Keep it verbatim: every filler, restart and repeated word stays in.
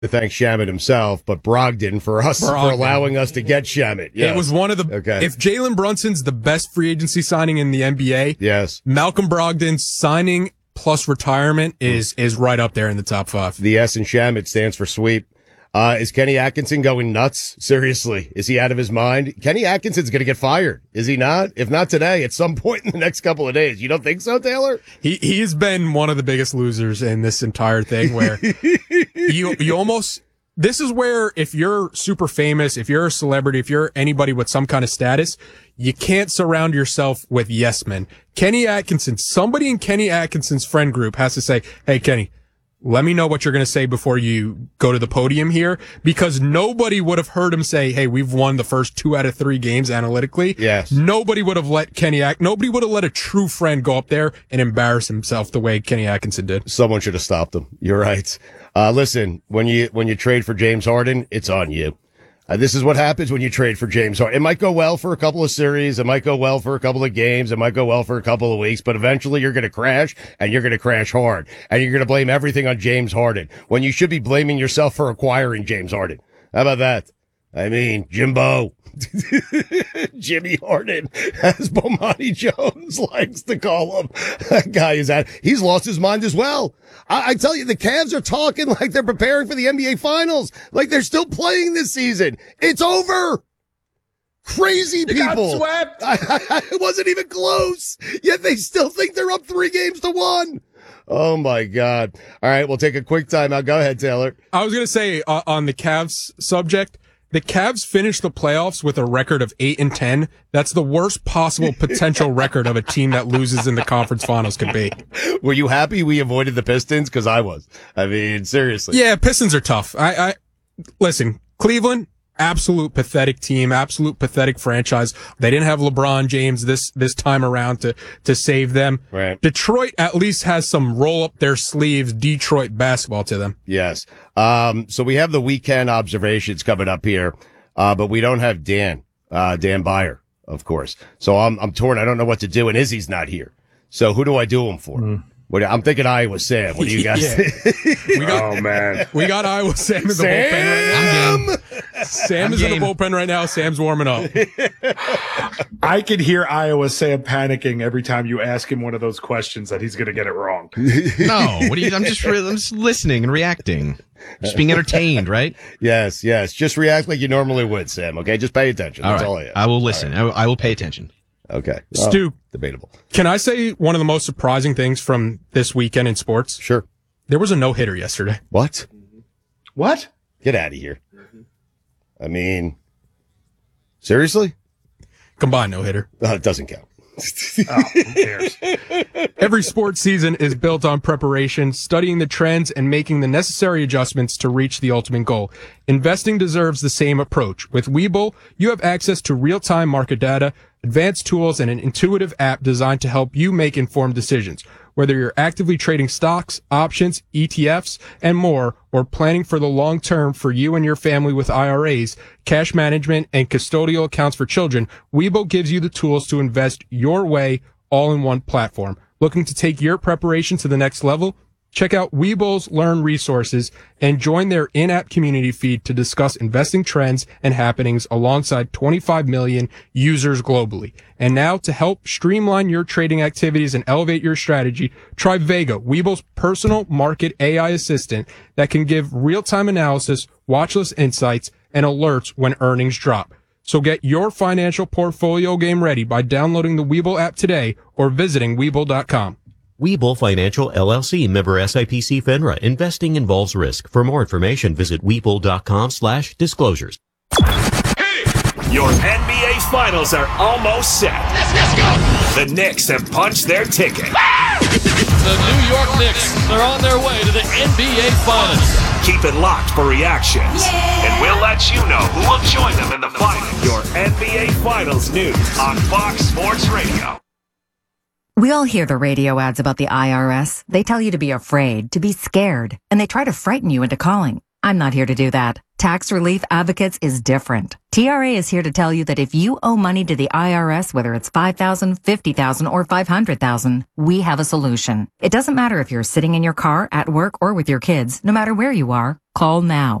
to thank Shamet himself, but Brogdon for us Brogdon. for allowing us to get Shamet. Yes. It was one of the. Okay. If Jalen Brunson's the best free agency signing in the N B A, yes, Malcolm Brogdon's signing plus retirement is is right up there in the top five. The S in Shamet stands for sweep. Uh, is Kenny Atkinson going nuts? Seriously, is he out of his mind? Kenny Atkinson's going to get fired, is he not? If not today, at some point in the next couple of days. You don't think so, Taylor? He he's been one of the biggest losers in this entire thing. Where you you almost. This is where if you're super famous, if you're a celebrity, if you're anybody with some kind of status, you can't surround yourself with yes men. Kenny Atkinson, somebody in Kenny Atkinson's friend group has to say, hey, Kenny, let me know what you're going to say before you go to the podium here, because nobody would have heard him say, hey, we've won the first two out of three games analytically. Yes. Nobody would have let Kenny Ack, nobody would have let a true friend go up there and embarrass himself the way Kenny Atkinson did. Someone should have stopped him. You're right. Uh, listen, when you, when you trade for James Harden, it's on you. Uh, this is what happens when you trade for James Harden. It might go well for a couple of series. It might go well for a couple of games. It might go well for a couple of weeks, but eventually you're going to crash, and you're going to crash hard, and you're going to blame everything on James Harden when you should be blaming yourself for acquiring James Harden. How about that? I mean, Jimbo. Jimmy Harden, as Bomani Jones likes to call him. That guy is at, he's lost his mind as well. I, I tell you, the Cavs are talking like they're preparing for the N B A Finals, like they're still playing this season. It's over. Crazy they people. Got swept. I, I, it wasn't even close, yet they still think they're up three games to one. Oh my God. All right, we'll take a quick timeout. Go ahead, Taylor. I was going to say uh, on the Cavs subject, the Cavs finished the playoffs with a record of eight and ten. That's the worst possible potential record of a team that loses in the conference finals could be. Were you happy we avoided the Pistons? Because I was. I mean, seriously. Yeah, Pistons are tough. I, I listen, Cleveland, absolute pathetic team, absolute pathetic franchise. They didn't have LeBron James this this time around to to save them. Right. Detroit at least has some roll up their sleeves Detroit basketball to them. Yes. Um, so we have the weekend observations coming up here, uh, but we don't have Dan, uh, Dan Byer, of course. So I'm, I'm torn. I don't know what to do, and Izzy's not here. So who do I do him for? Mm. What, I'm thinking Iowa Sam. What do you guys think? we got, oh, man. We got Iowa Sam in the Sam? bullpen right now. Sam I'm is game. in the bullpen right now. Sam's warming up. I can hear Iowa Sam panicking every time you ask him one of those questions that he's going to get it wrong. No, what do you? I'm just, I'm just listening and reacting, just being entertained, right? Yes, yes. Just react like you normally would, Sam. Okay, just pay attention. That's all, all right. I have. I will listen. Right. I, will, I will pay attention. Okay, Stu, oh, debatable. Can I say one of the most surprising things from this weekend in sports? Sure. There was a no-hitter yesterday. What? What? Get out of here. I mean, seriously? Combined no-hitter. Uh, it doesn't count. Oh, who cares? Every sports season is built on preparation, studying the trends, and making the necessary adjustments to reach the ultimate goal. Investing deserves the same approach. With Webull, you have access to real-time market data, advanced tools, and an intuitive app designed to help you make informed decisions. Whether you're actively trading stocks, options, E T Fs, and more, or planning for the long term for you and your family with I R As, cash management, and custodial accounts for children, Webull gives you the tools to invest your way all in one platform. Looking to take your preparation to the next level? Check out Webull's Learn resources and join their in-app community feed to discuss investing trends and happenings alongside twenty-five million users globally. And now, to help streamline your trading activities and elevate your strategy, try Vega, Webull's personal market A I assistant that can give real-time analysis, watchlist insights, and alerts when earnings drop. So get your financial portfolio game ready by downloading the Webull app today or visiting Webull dot com. Webull Financial, L L C, member S I P C FINRA. Investing involves risk. For more information, visit Webull dot com slash disclosures. Your N B A Finals are almost set. Let's, let's go! The Knicks have punched their ticket. The New York Knicks are on their way to the N B A Finals. Keep it locked for reactions. Yeah. And we'll let you know who will join them in the finals. Your N B A Finals news on Fox Sports Radio. We all hear the radio ads about the I R S. They tell you to be afraid, to be scared, and they try to frighten you into calling. I'm not here to do that. Tax Relief Advocates is different. T R A is here to tell you that if you owe money to the I R S, whether it's five thousand dollars, fifty thousand dollars, or five hundred thousand dollars, we have a solution. It doesn't matter if you're sitting in your car, at work, or with your kids. No matter where you are, call now.